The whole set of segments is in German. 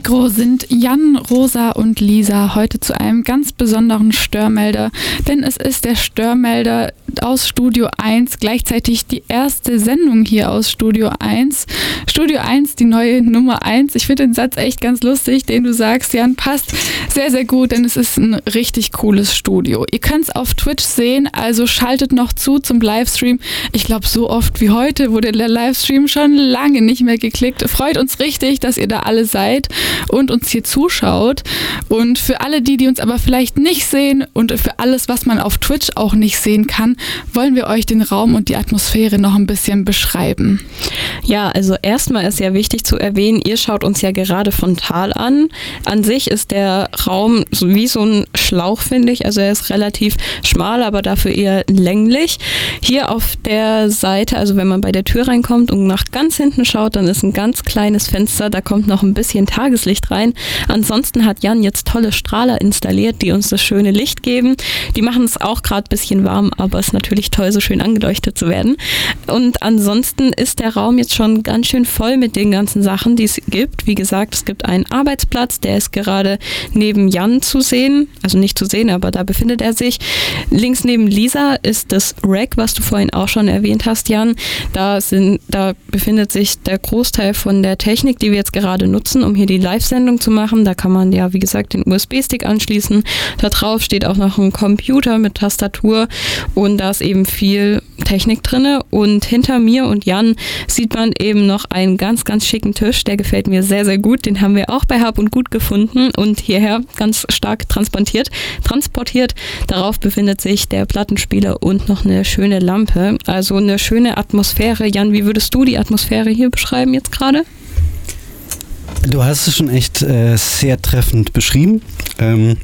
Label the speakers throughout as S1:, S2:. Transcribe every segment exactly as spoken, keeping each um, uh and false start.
S1: Mikro sind Jan, Rosa und Lisa heute zu einem ganz besonderen Störmelder, denn es ist der Störmelder aus Studio eins, gleichzeitig die erste Sendung hier aus Studio eins. Studio eins, die neue Nummer eins. Ich finde den Satz echt ganz lustig, den du sagst, Jan, passt sehr, sehr gut, denn es ist ein richtig cooles Studio. Ihr könnt es auf Twitch sehen, also schaltet noch zu zum Livestream. Ich glaube, so oft wie heute wurde der Livestream schon lange nicht mehr geklickt. Freut uns richtig, dass ihr da alle seid und uns hier zuschaut. Und für alle die, die uns aber vielleicht nicht sehen und für alles, was man auf Twitch auch nicht sehen kann, wollen wir euch den Raum und die Atmosphäre noch ein bisschen beschreiben.
S2: Ja, also erstmal ist ja wichtig zu erwähnen, ihr schaut uns ja gerade frontal an. An sich ist der Raum so wie so ein Schlauch, finde ich. Also er ist relativ schmal, aber dafür eher länglich. Hier auf der Seite, also wenn man bei der Tür reinkommt und nach ganz hinten schaut, dann ist ein ganz kleines Fenster, da kommt noch ein bisschen Tageslicht rein. Ansonsten hat Jan jetzt tolle Strahler installiert, die uns das schöne Licht geben. Die machen es auch gerade ein bisschen warm, aber es ist natürlich toll, so schön angeleuchtet zu werden. Und ansonsten ist der Raum jetzt schon ganz schön voll mit den ganzen Sachen, die es gibt. Wie gesagt, es gibt einen Arbeitsplatz, der ist gerade neben Jan zu sehen. Also nicht zu sehen, aber da befindet er sich. Links neben Lisa ist das Rack, was du vorhin auch schon erwähnt hast, Jan. Da, sind, da befindet sich der Großteil von der Technik, die wir jetzt gerade nutzen, um hier die Live-Sendung zu machen. Da kann man ja, wie gesagt, den U S B-Stick anschließen. Da drauf steht auch noch ein Computer mit Tastatur und da ist eben viel Technik drin. Und hinter mir und Jan sieht man eben noch einen ganz, ganz schicken Tisch. Der gefällt mir sehr, sehr gut. Den haben wir auch bei Hab und Gut gefunden und hierher ganz stark transportiert. transportiert. Darauf befindet sich der Plattenspieler und noch eine schöne Lampe. Also eine schöne Atmosphäre. Jan, wie würdest du die Atmosphäre hier beschreiben jetzt gerade?
S3: Du hast es schon echt äh, sehr treffend beschrieben. Ähm,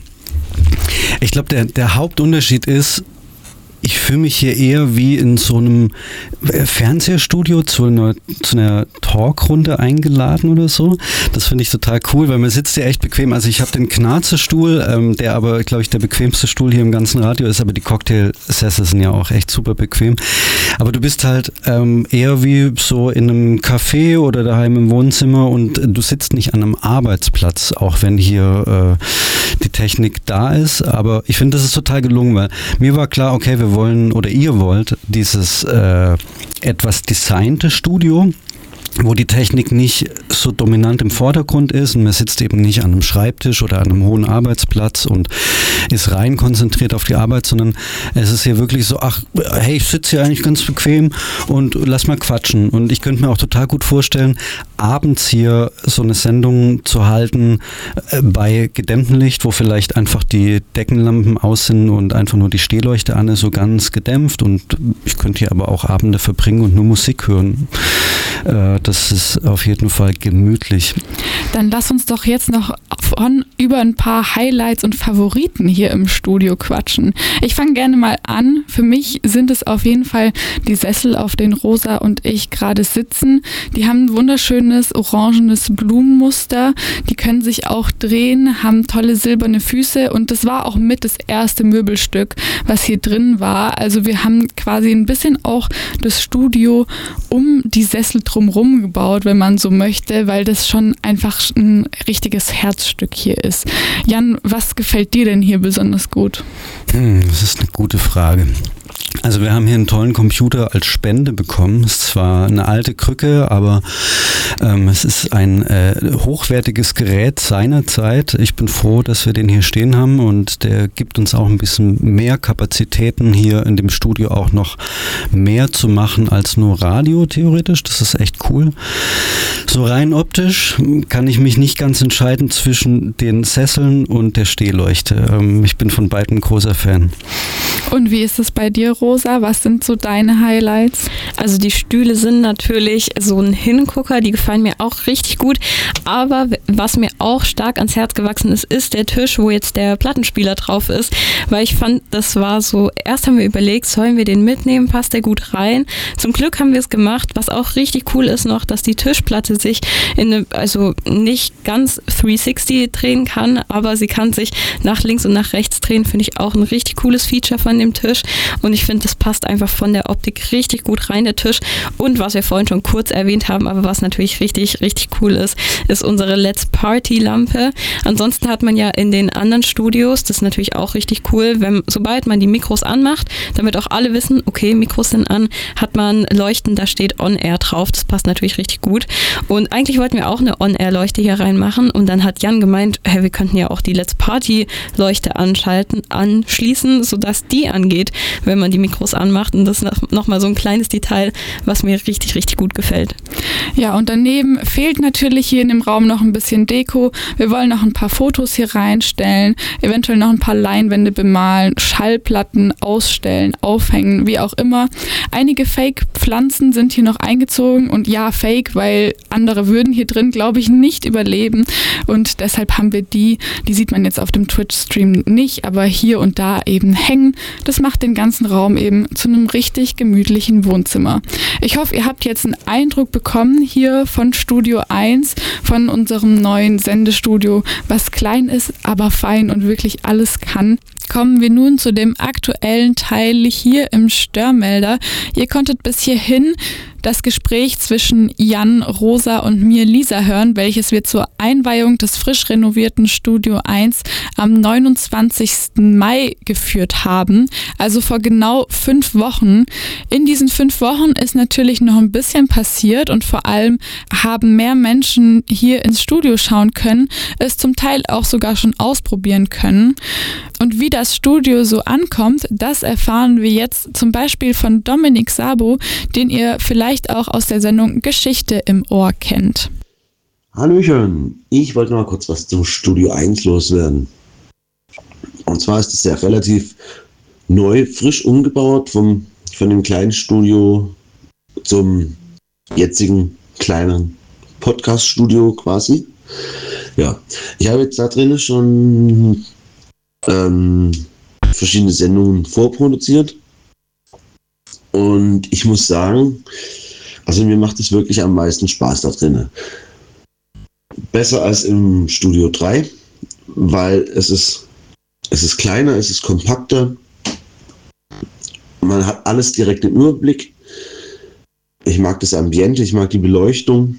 S3: ich glaube, der, der Hauptunterschied ist, ich fühle mich hier eher wie in so einem Fernsehstudio zu einer, zu einer Talkrunde eingeladen oder so. Das finde ich total cool, weil man sitzt hier echt bequem. Also ich habe den Knarzestuhl, ähm, der aber, glaube ich, der bequemste Stuhl hier im ganzen Radio ist, aber die Cocktailsessel sind ja auch echt super bequem. Aber du bist halt ähm, eher wie so in einem Café oder daheim im Wohnzimmer und du sitzt nicht an einem Arbeitsplatz, auch wenn hier äh, die Technik da ist. Aber ich finde, das ist total gelungen, weil mir war klar, okay, wir wollen oder ihr wollt dieses äh, etwas designte Studio, wo die Technik nicht so dominant im Vordergrund ist und man sitzt eben nicht an einem Schreibtisch oder an einem hohen Arbeitsplatz und ist rein konzentriert auf die Arbeit, sondern es ist hier wirklich so, ach, hey, ich sitze hier eigentlich ganz bequem und lass mal quatschen. Und ich könnte mir auch total gut vorstellen, abends hier so eine Sendung zu halten äh, bei gedämmtem Licht, wo vielleicht einfach die Deckenlampen aus sind und einfach nur die Stehleuchte an ist, so ganz gedämpft, und ich könnte hier aber auch Abende verbringen und nur Musik hören. Äh, das ist auf jeden Fall gemütlich.
S1: Dann lass uns doch jetzt noch von über ein paar Highlights und Favoriten hier im Studio quatschen. Ich fange gerne mal an. Für mich sind es auf jeden Fall die Sessel, auf denen Rosa und ich gerade sitzen. Die haben ein wunderschönes orangenes Blumenmuster. Die können sich auch drehen, haben tolle silberne Füße, und das war auch mit das erste Möbelstück, was hier drin war. Also wir haben quasi ein bisschen auch das Studio um die Sessel drumherum gebaut, wenn man so möchte, weil das schon einfach ein richtiges Herzstück hier ist. Jan, was gefällt dir denn hier besonders gut?
S3: Hm, das ist eine gute Frage. Also wir haben hier einen tollen Computer als Spende bekommen. Es ist zwar eine alte Krücke, aber ähm, es ist ein äh, hochwertiges Gerät seiner Zeit. Ich bin froh, dass wir den hier stehen haben, und der gibt uns auch ein bisschen mehr Kapazitäten, hier in dem Studio auch noch mehr zu machen als nur Radio theoretisch. Das ist echt cool. So rein optisch kann ich mich nicht ganz entscheiden zwischen den Sesseln und der Stehleuchte. Ähm, ich bin von beiden großer Fan.
S1: Und wie ist es bei dir, Rosa? Was sind so deine Highlights?
S2: Also die Stühle sind natürlich so ein Hingucker, die gefallen mir auch richtig gut, aber was mir auch stark ans Herz gewachsen ist, ist der Tisch, wo jetzt der Plattenspieler drauf ist, weil ich fand, das war so, erst haben wir überlegt, sollen wir den mitnehmen, passt der gut rein? Zum Glück haben wir es gemacht. Was auch richtig cool ist noch, dass die Tischplatte sich in eine, also nicht ganz dreihundertsechzig drehen kann, aber sie kann sich nach links und nach rechts drehen, finde ich auch ein richtig cooles Feature von dem Tisch, und ich finde finde, das passt einfach von der Optik richtig gut rein, der Tisch. Und was wir vorhin schon kurz erwähnt haben, aber was natürlich richtig, richtig cool ist, ist unsere Let's Party-Lampe. Ansonsten hat man ja in den anderen Studios, das ist natürlich auch richtig cool, wenn, sobald man die Mikros anmacht, damit auch alle wissen, okay, Mikros sind an, hat man Leuchten, da steht On-Air drauf. Das passt natürlich richtig gut. Und eigentlich wollten wir auch eine On-Air-Leuchte hier reinmachen und dann hat Jan gemeint, hey, wir könnten ja auch die Let's Party-Leuchte anschalten, anschließen, sodass die angeht, wenn man die Mikros anmacht. Und das ist nochmal so ein kleines Detail, was mir richtig, richtig gut gefällt.
S1: Ja, und daneben fehlt natürlich hier in dem Raum noch ein bisschen Deko. Wir wollen noch ein paar Fotos hier reinstellen, eventuell noch ein paar Leinwände bemalen, Schallplatten ausstellen, aufhängen, wie auch immer. Einige Fake-Pflanzen sind hier noch eingezogen und ja, Fake, weil andere würden hier drin, glaube ich, nicht überleben und deshalb haben wir die, die sieht man jetzt auf dem Twitch-Stream nicht, aber hier und da eben hängen. Das macht den ganzen Raum eben zu einem richtig gemütlichen Wohnzimmer. Ich hoffe, ihr habt jetzt einen Eindruck bekommen hier von Studio eins, von unserem neuen Sendestudio, was klein ist, aber fein und wirklich alles kann. Kommen wir nun zu dem aktuellen Teil hier im Störmelder. Ihr konntet bis hierhin das Gespräch zwischen Jan, Rosa und mir, Lisa, hören, welches wir zur Einweihung des frisch renovierten Studio eins am neunundzwanzigsten Mai geführt haben, also vor genau fünf Wochen. In diesen fünf Wochen ist natürlich noch ein bisschen passiert und vor allem haben mehr Menschen hier ins Studio schauen können, es zum Teil auch sogar schon ausprobieren können. Und wie das Studio so ankommt, das erfahren wir jetzt zum Beispiel von Dominik Sabo, den ihr vielleicht auch aus der Sendung Geschichte im Ohr kennt.
S4: Hallöchen, ich wollte noch mal kurz was zum Studio eins loswerden. Und zwar ist es ja relativ neu, frisch umgebaut vom, von dem kleinen Studio zum jetzigen kleinen Podcast-Studio quasi. Ja, ich habe jetzt da drin schon ähm, verschiedene Sendungen vorproduziert. Und ich muss sagen, also mir macht es wirklich am meisten Spaß da drin. Besser als im Studio drei, weil es ist, es ist kleiner, es ist kompakter. Man hat alles direkt im Überblick. Ich mag das Ambiente, ich mag die Beleuchtung.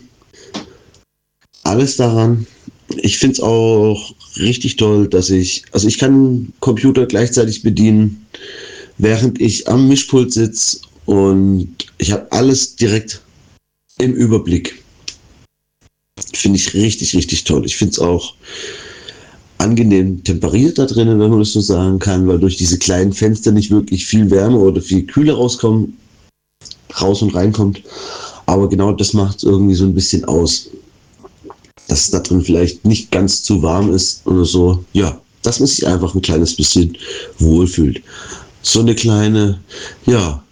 S4: Alles daran. Ich finde es auch richtig toll, dass ich, also ich kann Computer gleichzeitig bedienen, während ich am Mischpult sitze und ich habe alles direkt im Überblick. Finde ich richtig, richtig toll. Ich finde es auch angenehm temperiert da drinnen, wenn man das so sagen kann, weil durch diese kleinen Fenster nicht wirklich viel Wärme oder viel Kühle rauskommt, raus und reinkommt. Aber genau das macht es irgendwie so ein bisschen aus. Dass es da drin vielleicht nicht ganz zu warm ist oder so. Ja, dass man sich einfach ein kleines bisschen wohlfühlt. So eine kleine, ja,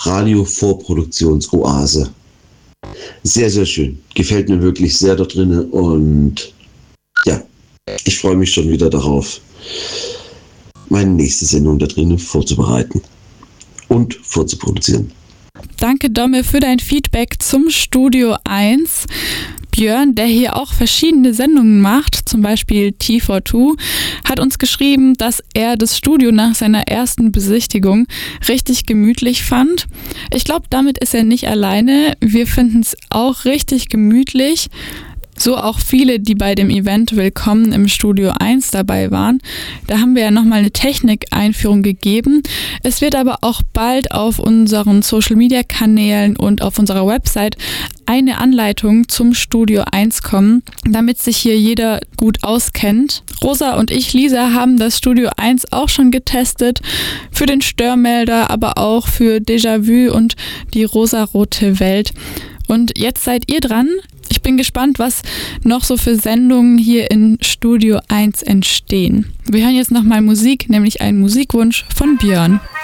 S4: Radio-Vorproduktions-Oase. Sehr, sehr schön. Gefällt mir wirklich sehr da drinnen und ja, ich freue mich schon wieder darauf, meine nächste Sendung da drinnen vorzubereiten und vorzuproduzieren.
S1: Danke, Domme, für dein Feedback zum Studio eins. Björn, der hier auch verschiedene Sendungen macht, zum Beispiel T zwei, hat uns geschrieben, dass er das Studio nach seiner ersten Besichtigung richtig gemütlich fand. Ich glaube, damit ist er nicht alleine. Wir finden es auch richtig gemütlich. So auch viele, die bei dem Event Willkommen im Studio eins dabei waren. Da haben wir ja nochmal eine Technikeinführung gegeben. Es wird aber auch bald auf unseren Social-Media-Kanälen und auf unserer Website eine Anleitung zum Studio eins kommen, damit sich hier jeder gut auskennt. Rosa und ich, Lisa, haben das Studio eins auch schon getestet. Für den Störmelder, aber auch für Déjà-vu und die rosarote Welt. Und jetzt seid ihr dran. Ich bin gespannt, was noch so für Sendungen hier in Studio eins entstehen. Wir hören jetzt nochmal Musik, nämlich einen Musikwunsch von Björn.